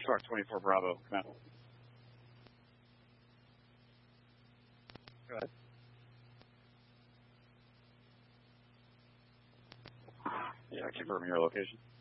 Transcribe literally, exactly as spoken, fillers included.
Shark twenty-four Bravo, come out. Go ahead. Yeah, confirm your location.